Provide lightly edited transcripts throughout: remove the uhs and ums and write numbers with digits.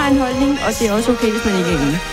har en holdning, og det er også okay, hvis man ikke er enig.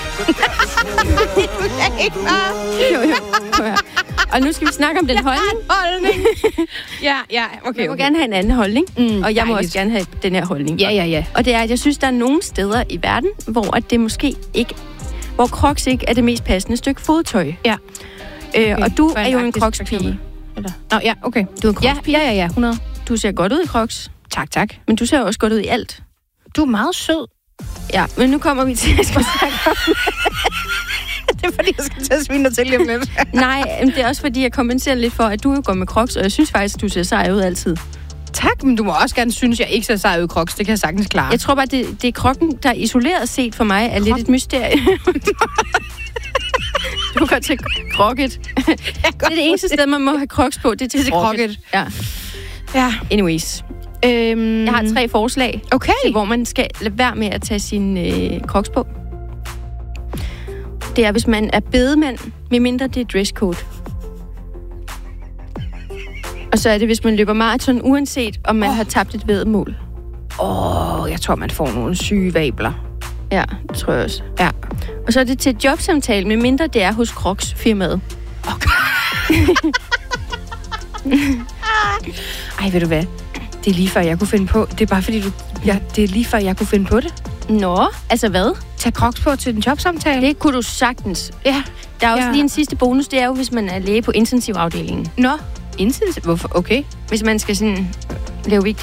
Jo. Og nu skal vi snakke om den holdning. Ja, okay. Jeg må gerne have en anden holdning, og jeg må også gerne have den her holdning. Ja. Og det er, at jeg synes, der er nogle steder i verden, hvor at det måske ikke, hvor Crocs ikke er det mest passende stykke fodtøj. Ja. Og du er jo en Crocs-pige. Nå, ja, okay. Du er en Crocs-pige. Ja, 100. Du ser godt ud i Crocs. Tak. Men du ser også godt ud i alt. Du er meget sød. Ja, men nu kommer vi til at snakke om Det er fordi, jeg skal til at svine dig til lige om lidt. Nej, det er også fordi, jeg kompenserer lidt for, at du jo går med Crocs, og jeg synes faktisk, at du ser sej ud altid. Tak, men du må også gerne synes, at jeg ikke ser sej ud i Crocs. Det kan jeg sagtens klare. Jeg tror bare, det er Crocken, der isoleret set for mig er lidt et mysterie. Du kan til Crocket. Det er det eneste sted, man må have Crocs på. Det er til Crocket. Ja. Anyways. Jeg har 3 forslag, til, hvor man skal lade være med at tage sine Crocs på. Det er, hvis man er bedemand, medmindre det er dresscode. Og så er det, hvis man løber maraton, uanset om man har tabt et væddemål. Jeg tror, man får nogle syge vabler. Ja, det tror jeg også. Ja. Og så er det til jobsamtale, medmindre det er hos Crocs-firmaet. Okay. Ej, ved du hvad? Det er lige før, jeg kunne finde på. Det er bare fordi, det er lige før, jeg kunne finde på det. Nå, altså hvad? Tag Crocs på til en jobsamtale. Det kunne du sagtens. Ja. Der er også lige en sidste bonus, det er jo, hvis man er læge på intensivafdelingen. Nå, intensiv? Hvorfor? Okay. Hvis man skal sådan lave